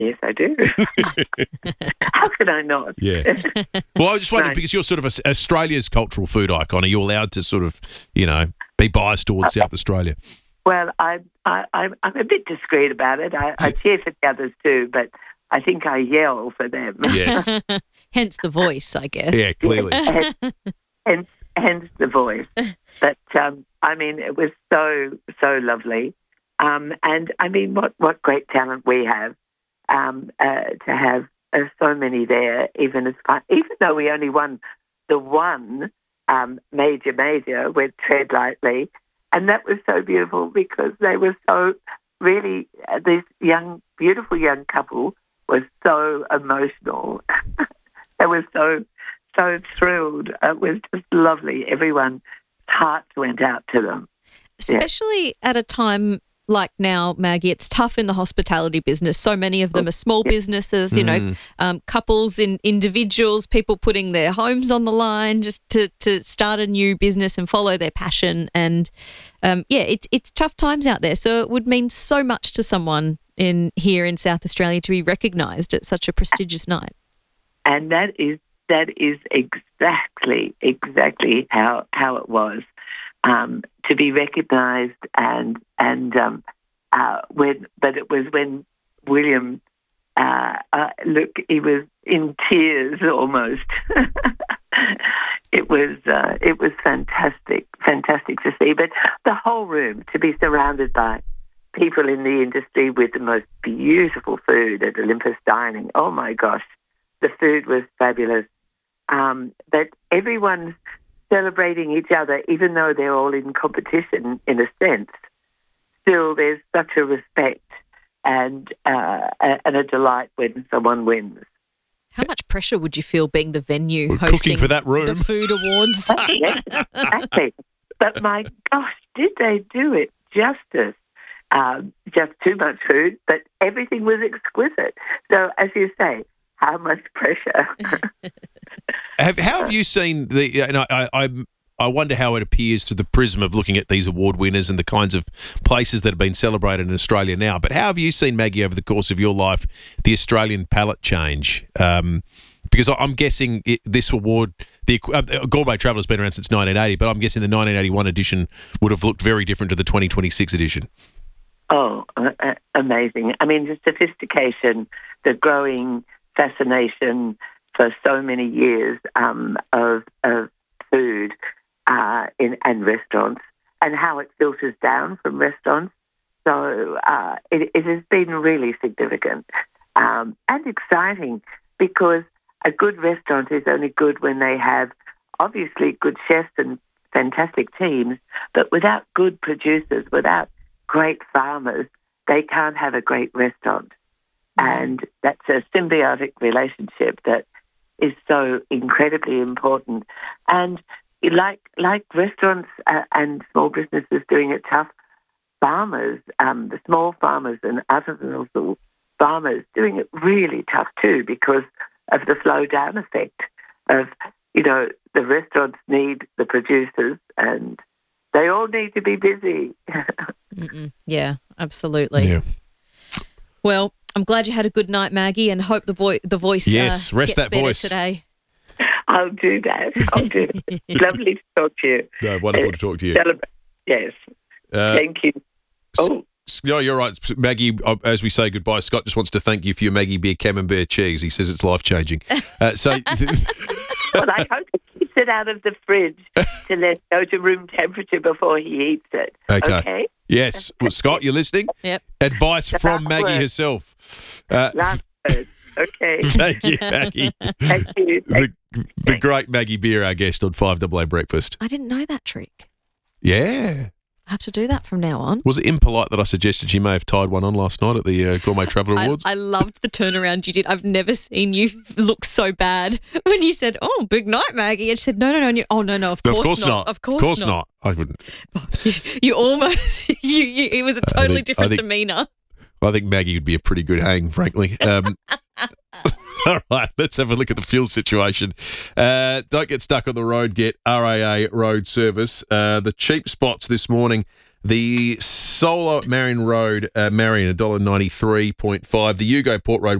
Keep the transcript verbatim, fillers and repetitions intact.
Yes, I do. How can I not? Yeah. Well, I was just wondering, Right. because you're sort of a, Australia's cultural food icon, are you allowed to sort of, you know, be biased towards South Australia? Well, I, I, I'm I'm a bit discreet about it. I, I cheer for the others too, but I think I yell for them. Yes. Hence the voice, I guess. Yeah, clearly. hence, hence, hence the voice. But, um, I mean, it was so, so lovely. Um, and, I mean, what, what great talent we have um, uh, to have uh, so many there, even as far, even though we only won the one um, major, major with Tread Lightly. And that was so beautiful because they were so really, uh, this young, beautiful young couple was so emotional. They were so, so thrilled. It was just lovely. Everyone's hearts went out to them. Especially at a time like now, Maggie, it's tough in the hospitality business. So many of them are small businesses, you know, um, couples, in individuals, people putting their homes on the line just to, to start a new business and follow their passion. And, um, yeah, it's it's tough times out there. So it would mean so much to someone in here in South Australia to be recognised at such a prestigious night. And that is that is exactly, exactly how how it was. Um, to be recognised and and um, uh, when, but it was when William, uh, uh, look, he was in tears almost. It was uh, it was fantastic, fantastic to see. But the whole room, to be surrounded by people in the industry with the most beautiful food at Olympus Dining. Oh my gosh, the food was fabulous. Um, but everyone's celebrating each other, even though they're all in competition in a sense. Still, there's such a respect and uh, and a delight when someone wins. How much pressure would you feel being the venue We're hosting cooking for that room. the food awards? Yes, exactly. But my gosh, did they do it justice? Um, just too much food, but everything was exquisite. So, as you say, how much pressure? Have, how have you seen the? And I, I, I I wonder how it appears through the prism of looking at these award winners and the kinds of places that have been celebrated in Australia now. But how have you seen, Maggie, over the course of your life, the Australian palate change? Um, because I'm guessing it, this award, the uh, Gourmet Traveller's been around since nineteen eighty, but I'm guessing the nineteen eighty-one edition would have looked very different to the twenty twenty-six edition. Oh, uh, amazing. I mean, the sophistication, the growing fascination for so many years um, of, of food uh, in and restaurants, and how it filters down from restaurants. So uh, it, it has been really significant um, and exciting, because a good restaurant is only good when they have obviously good chefs and fantastic teams, but without good producers, without great farmers, they can't have a great restaurant. And that's a symbiotic relationship that is so incredibly important. And like like restaurants uh, and small businesses doing it tough, farmers, um, the small farmers and artisanal farmers doing it really tough too, because of the flow down effect of, you know, the restaurants need the producers and they all need to be busy. Mm-mm. Yeah, absolutely. Yeah. Well, I'm glad you had a good night, Maggie, and hope the boy, the voice Yes, uh, rest gets that better voice. today. I'll do that. I'll do it. Lovely to talk to you. No, wonderful to talk to you. Celebrate. Yes. Uh, Thank you. Oh, No, you're right, Maggie. uh, As we say goodbye, Scott just wants to thank you for your Maggie Beer Camembert cheese. He says it's life changing. Uh, so, well, I hope he keeps it out of the fridge to let it go to room temperature before he eats it. Okay. Okay. yes, well, Scott, you're listening. Yep. Advice from last Maggie word. herself. Uh, Last word. Okay. thank you, Maggie. Thank you. Thank The, the great Maggie Beer, our guest on Five Double A Breakfast. I didn't know that trick. Yeah. I have to do that from now on. Was it impolite that I suggested she may have tied one on last night at the uh, Gourmet Traveller I, Awards? I loved the turnaround you did. I've never seen you look so bad when you said, "Oh, big night, Maggie," and she said, "No, no, no." And you, oh, no, no. Of No, course, of course not. Of course, Of course not. not. I wouldn't. You, you almost. You, you. It was a totally think- I different think- demeanour. I think Maggie would be a pretty good hang, frankly. Um, all right, let's have a look at the fuel situation. Uh, don't get stuck on the road. Get R A A road service. Uh, the cheap spots this morning The Solar Marion Road, uh, Marion, one dollar ninety-three point five. The Yugo Port Road